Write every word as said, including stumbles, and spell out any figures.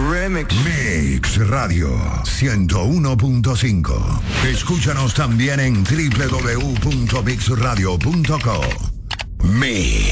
Remix. Mix Radio ciento uno punto cinco. Escúchanos también en doble u doble u doble u punto mix radio punto com. Mix.